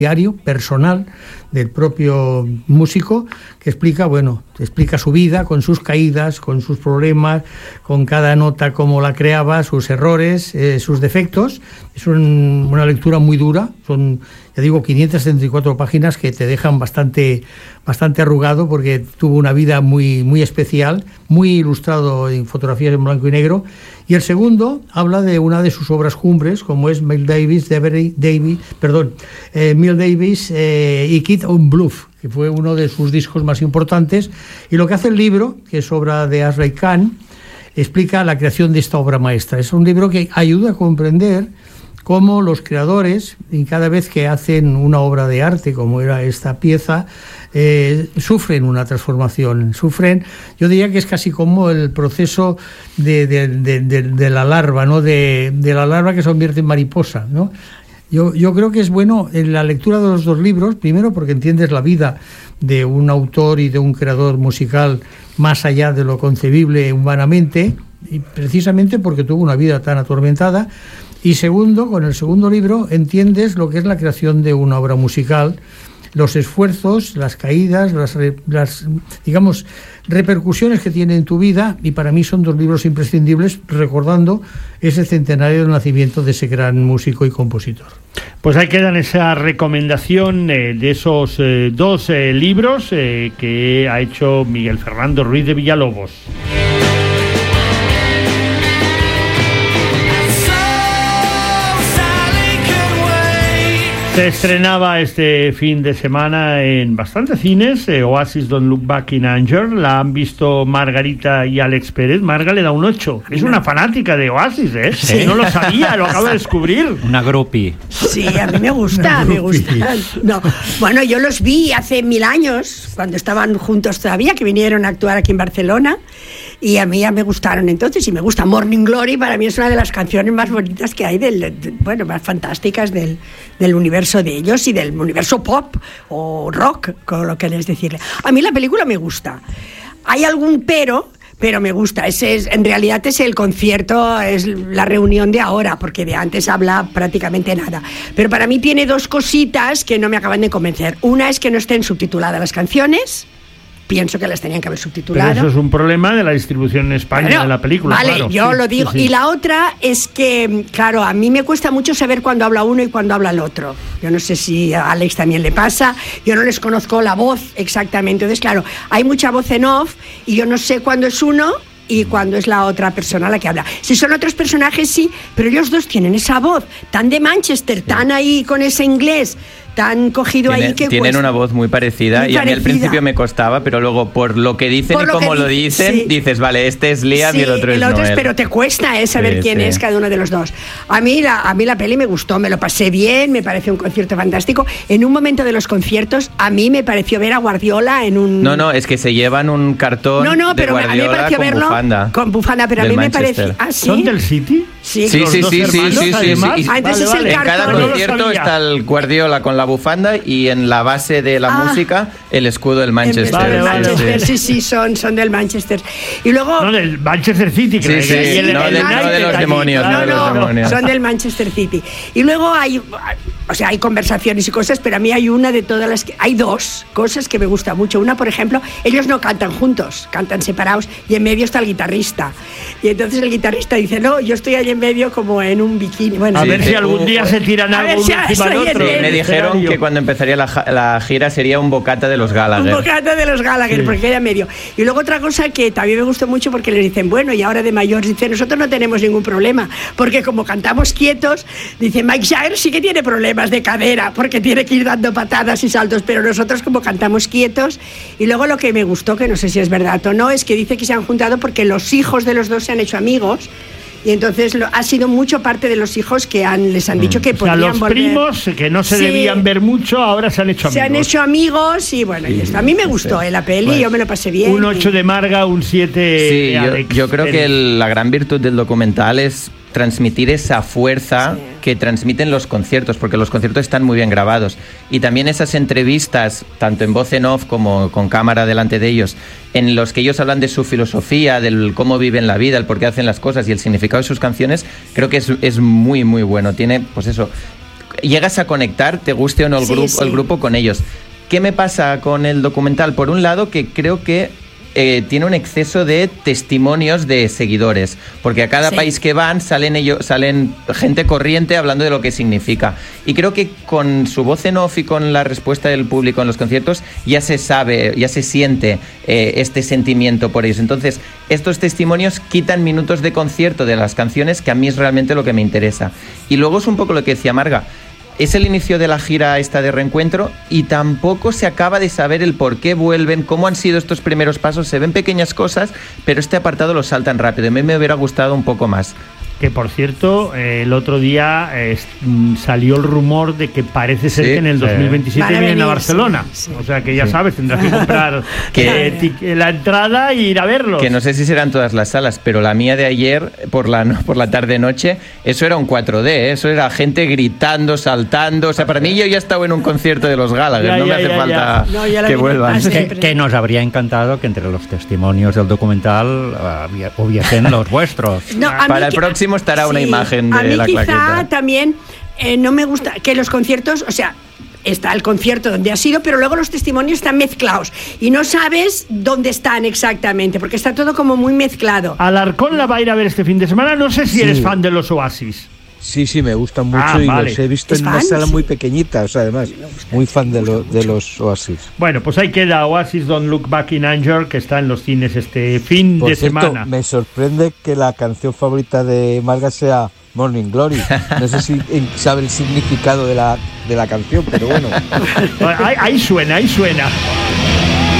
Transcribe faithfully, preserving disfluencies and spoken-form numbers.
diario personal del propio músico, que explica, bueno, explica su vida con sus caídas, con sus problemas, con cada nota cómo la creaba, sus errores, eh, sus defectos. Es un, una lectura muy dura, son, ya digo, quinientas setenta y cuatro páginas que te dejan bastante, bastante arrugado, porque tuvo una vida muy, muy especial, muy ilustrado en fotografías en blanco y negro. Y el segundo habla de una de sus obras cumbres, como es Miles Davis, Davis, Davis perdón, eh, Miles Davis eh, y Kid on Bluff, que fue uno de sus discos más importantes. Y lo que hace el libro, que es obra de Ashley Kahn, explica la creación de esta obra maestra. Es un libro que ayuda a comprender cómo los creadores, y cada vez que hacen una obra de arte, como era esta pieza, eh, sufren una transformación, sufren, yo diría que es casi como el proceso de, de, de, de, de la larva, ¿no? De, de la larva que se convierte en mariposa, ¿no? Yo, yo creo que es bueno en la lectura de los dos libros, primero porque entiendes la vida de un autor y de un creador musical más allá de lo concebible humanamente, y precisamente porque tuvo una vida tan atormentada. Y segundo, con el segundo libro entiendes lo que es la creación de una obra musical, los esfuerzos, las caídas, las, las digamos, repercusiones que tiene en tu vida, y para mí son dos libros imprescindibles, recordando ese centenario del nacimiento de ese gran músico y compositor. Pues ahí quedan esa recomendación eh, de esos eh, dos eh, libros eh, que ha hecho Miguel Fernando Ruiz de Villalobos. Se estrenaba este fin de semana en bastantes cines eh, Oasis Don't Look Back in Anger. La han visto Margarita y Alex Pérez. Marga le da un ocho. Es una fanática de Oasis, ¿eh? Sí. No lo sabía, lo acabo de descubrir. Una groupie. Sí, a mí me gusta, me gusta. No, bueno, yo los vi hace mil años, cuando estaban juntos todavía, que vinieron a actuar aquí en Barcelona. Y a mí ya me gustaron entonces, y me gusta Morning Glory. Para mí es una de las canciones más bonitas que hay, del, de, bueno, más fantásticas del, del universo de ellos y del universo pop o rock, con lo que les decirle. A mí la película me gusta. Hay algún pero, pero me gusta. Ese es, en realidad es el concierto, es la reunión de ahora, porque de antes habla prácticamente nada. Pero para mí tiene dos cositas que no me acaban de convencer. Una es que no estén subtituladas las canciones. Pienso que las tenían que haber subtitulado. Pero eso es un problema de la distribución en España, bueno, de la película. Vale, claro. yo sí, lo digo. Sí, sí. Y la otra es que, claro, a mí me cuesta mucho saber cuándo habla uno y cuándo habla el otro. Yo no sé si a Alex también le pasa. Yo no les conozco la voz exactamente. Entonces, claro, hay mucha voz en off y yo no sé cuándo es uno y cuando es la otra persona la que habla. Si son otros personajes, sí, pero ellos dos tienen esa voz tan de Manchester, sí, tan ahí con ese inglés, tan cogido Tiene, ahí que tienen cuesta. Una voz muy parecida, muy y parecida. A mí al principio me costaba, pero luego por lo que dicen por y cómo lo dicen, sí, dices, vale, este es Liam, sí, y el otro el es otro Noel. Es, pero te cuesta eh, saber sí, quién sí. es cada uno de los dos. A mí, la, a mí la peli me gustó, me lo pasé bien, me pareció un concierto fantástico. En un momento de los conciertos, a mí me pareció ver a Guardiola en un... No, no, es que se llevan un cartón no, no, de pero Guardiola a mí me pareció con verlo bufanda. Con bufanda, pero a mí Manchester. me pareció... ¿Ah, sí? ¿Son del City? Sí, sí, sí, sí, sí, sí, sí, además. sí. Ah, entonces vale, es el vale. En cada cartón. concierto no está el Guardiola con la bufanda y en la base de la ah, música el escudo del Manchester. Vale, vale, Manchester, sí. sí, sí, son, son del Manchester. Y luego... No, del Manchester City, creo. Sí, sí, y el, no, el de, no de los demonios, no, no de los no, demonios. Son del Manchester City. Y luego hay, o sea, hay conversaciones y cosas, pero a mí hay una de todas las que... Hay dos cosas que me gustan mucho. Una, por ejemplo, ellos no cantan juntos, cantan separados, y en medio está el guitarrista. Y entonces el guitarrista dice, no, yo estoy ahí en medio como en un bikini. Bueno, a sí, ver sí, si algún día se tiran algo si encima del otro. Sí, me dijeron que cuando empezaría la, la gira sería un bocata de los Gallagher. Un bocata de los Gallagher, sí, porque era medio. Y luego otra cosa que también me gustó mucho, porque les dicen, bueno, y ahora de mayores, dicen, nosotros no tenemos ningún problema, porque como cantamos quietos, dice, Mick Jagger sí que tiene problemas de cadera, porque tiene que ir dando patadas y saltos, pero nosotros como cantamos quietos. Y luego lo que me gustó, que no sé si es verdad o no, es que dice que se han juntado porque los hijos de los dos se han hecho amigos. Y entonces lo, ha sido mucho parte de los hijos que han, les han dicho que o sea, podían los volver. Primos que no se sí, debían ver mucho, ahora se han hecho amigos. Se han hecho amigos y bueno, sí, y esto. A mí me gustó sí. eh, la peli, pues, yo me lo pasé bien. Un ocho y... de Marga, un siete sí, de Alex. Yo, yo creo que el, la gran virtud del documental es transmitir esa fuerza sí. que transmiten los conciertos, porque los conciertos están muy bien grabados. Y también esas entrevistas, tanto en voz en off como con cámara delante de ellos, en los que ellos hablan de su filosofía, del cómo viven la vida, el por qué hacen las cosas y el significado de sus canciones, creo que es, es muy, muy bueno. Tiene, pues eso... llegas a conectar, te guste o no el, Sí, grupo, sí. el grupo con ellos. ¿Qué me pasa con el documental? Por un lado, que creo que eh, tiene un exceso de testimonios de seguidores, porque a cada Sí. país que van salen ellos, salen gente corriente hablando de lo que significa. Y creo que con su voz en off y con la respuesta del público en los conciertos ya se sabe, ya se siente eh, este sentimiento por ellos. Entonces, estos testimonios quitan minutos de concierto de las canciones, que a mí es realmente lo que me interesa. Y luego es un poco lo que decía Marga. Es el inicio de la gira esta de reencuentro y tampoco se acaba de saber el por qué vuelven, cómo han sido estos primeros pasos. Se ven pequeñas cosas, pero este apartado lo saltan rápido. A mí me hubiera gustado un poco más. Que por cierto, eh, el otro día eh, salió el rumor de que parece ser Sí, que en el sí. dos mil veintisiete Van a vienen a venir, Barcelona. sí, sí. O sea que ya Sí. sabes, tendrás que comprar Que- eh, tic- la entrada y ir a verlos. Que no sé si serán todas las salas, pero la mía de ayer, por la, no- por la tarde-noche, eso era un cuatro D, ¿eh? Eso era gente gritando, saltando. O sea, para mí yo ya he estado en un concierto de los Gallagher, Ya, no ya, me hace ya, falta ya. No, ya la que vi vuelvan. más. Que, Siempre. que nos habría encantado que entre los testimonios del documental había- hubiesen los vuestros. No, a mí Para el que- próximo estará una sí, imagen a de mí la quizá claqueta. también eh, no me gusta que los conciertos, o sea, está el concierto donde ha sido, pero luego los testimonios están mezclados y no sabes dónde están exactamente, porque está todo como muy mezclado. Alarcón la va a ir a ver este fin de semana. No sé si Sí. eres fan de los Oasis. Sí, sí, me gustan mucho Ah, y vale. los he visto ¿Es en una fan? sala Sí. muy pequeñita, o sea, además, muy fan de, lo- de los Oasis. Bueno, pues ahí queda Oasis Don't Look Back in Anger, que está en los cines este fin Por de cierto, semana. me sorprende que la canción favorita de Marga sea Morning Glory. No sé si eh, sabe el significado de la, de la canción, pero bueno. Ahí, ahí suena, ahí suena.